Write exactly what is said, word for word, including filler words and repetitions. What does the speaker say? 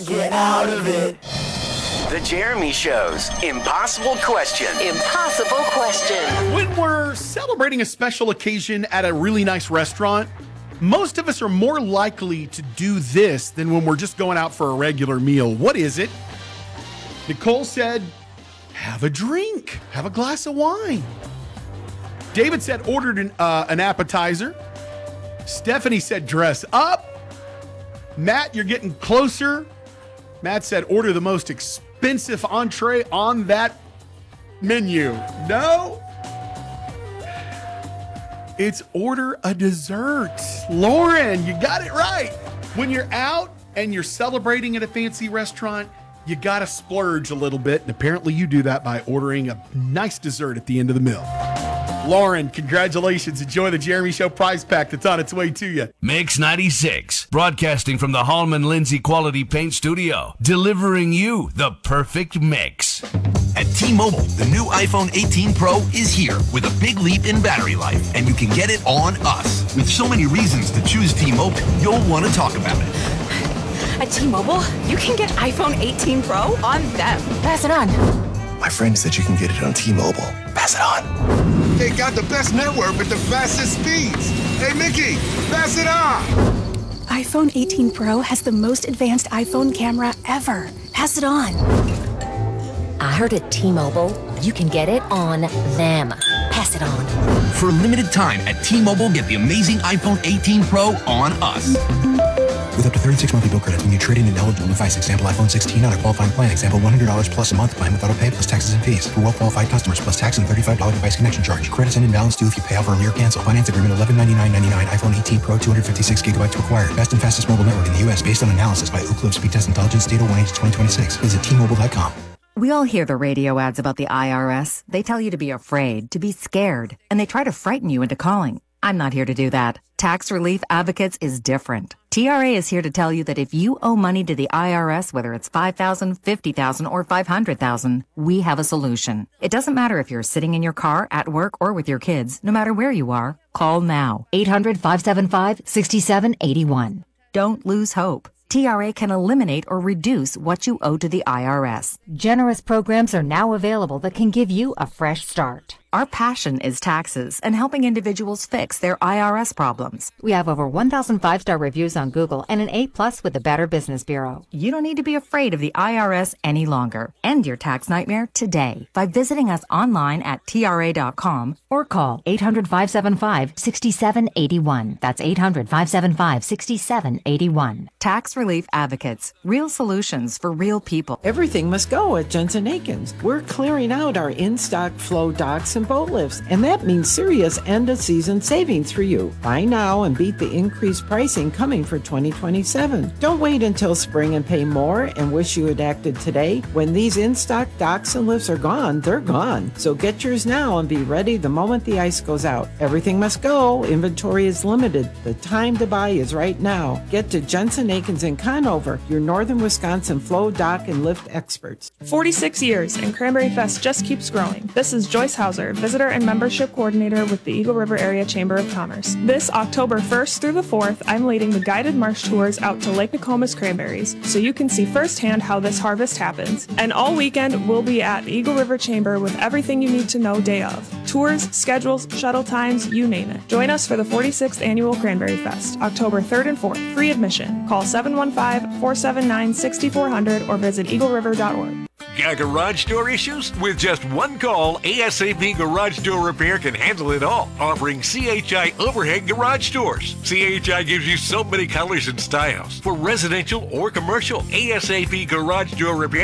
Get out of it. The Jeremy Show's Impossible Question. Impossible Question. When we're celebrating a special occasion at a really nice restaurant, most of us are more likely to do this than when we're just going out for a regular meal. What is it? Nicole said, have a drink. Have a glass of wine. David said, ordered an, uh, an appetizer. Stephanie said, dress up. Matt, you're getting closer. Matt said, order the most expensive entree on that menu. No. It's order a dessert. Lauren, you got it right. When you're out and you're celebrating at a fancy restaurant, you got to splurge a little bit. And apparently you do that by ordering a nice dessert at the end of the meal. Lauren, congratulations. Enjoy the Jeremy Show prize pack that's on its way to you. Mix ninety-six, broadcasting from the Hallman Lindsay Quality Paint Studio, delivering you the perfect mix. At T-Mobile, the new iPhone eighteen Pro is here with a big leap in battery life, and you can get it on us. With so many reasons to choose T-Mobile, you'll want to talk about it. At T-Mobile, you can get iPhone eighteen Pro on them. Pass it on. My friend said you can get it on T-Mobile. Pass it on. They got the best network with the fastest speeds. Hey, Mickey, pass it on. iPhone eighteen Pro has the most advanced iPhone camera ever. Pass it on. I heard at T-Mobile, you can get it on them. Pass it on. For a limited time at T-Mobile, get the amazing iPhone eighteen Pro on us. With up to thirty-six monthly bill credits when you trade in an eligible device, example iPhone sixteen on a qualifying plan, example one hundred dollars plus a month plan with auto pay plus taxes and fees. For well-qualified customers plus tax and thirty-five dollars device connection charge. Credits and imbalance due if you pay off early or cancel. Finance agreement eleven ninety-nine ninety-nine. iPhone eighteen Pro two hundred fifty-six gigabytes required. Best and fastest mobile network in the U S based on analysis by Ookla Speed Test Intelligence Data one H twenty twenty-six. Visit T Mobile dot com. We all hear the radio ads about the I R S. They tell you to be afraid, to be scared, and they try to frighten you into calling. I'm not here to do that. Tax Relief Advocates is different. T R A is here to tell you that if you owe money to the I R S, whether it's five thousand dollars, fifty thousand dollars, or five hundred thousand dollars, we have a solution. It doesn't matter if you're sitting in your car, at work, or with your kids. No matter where you are, call now. eight hundred, five seven five, six seven eight one. Don't lose hope. T R A can eliminate or reduce what you owe to the I R S. Generous programs are now available that can give you a fresh start. Our passion is taxes and helping individuals fix their I R S problems. We have over one thousand five-star reviews on Google and an A plus with the Better Business Bureau. You don't need to be afraid of the I R S any longer. End your tax nightmare today by visiting us online at T R A dot com or call eight hundred, five seven five, six seven eight one. That's eight hundred, five seven five, six seven eight one. Tax Relief Advocates. Real solutions for real people. Everything must go at Jensen Akins. We're clearing out our in-stock flow docks and boat lifts, and that means serious end-of-season savings for you. Buy now and beat the increased pricing coming for twenty twenty-seven. Don't wait until spring and pay more and wish you had acted today. When these in-stock docks and lifts are gone, they're gone. So get yours now and be ready the moment the ice goes out. Everything must go. Inventory is limited. The time to buy is right now. Get to Jensen Akins in Conover, your Northern Wisconsin flow, dock, and lift experts. forty-six years, and Cranberry Fest just keeps growing. This is Joyce Hauser, Visitor and Membership Coordinator with the Eagle River Area Chamber of Commerce. This October first through the fourth, I'm leading the guided marsh tours out to Lake Nokomis Cranberries, so you can see firsthand how this harvest happens. And all weekend, we'll be at Eagle River Chamber with everything you need to know day of. Tours, schedules, shuttle times, you name it. Join us for the forty-sixth Annual Cranberry Fest, October third and fourth. Free admission. Call seven one five, four seven nine, six four zero zero or visit eagle river dot org. Got garage door issues? With just one call, ASAP Garage Door Repair can handle it all, offering C H I overhead garage doors. C H I gives you so many colors and styles for residential or commercial. ASAP Garage Door Repair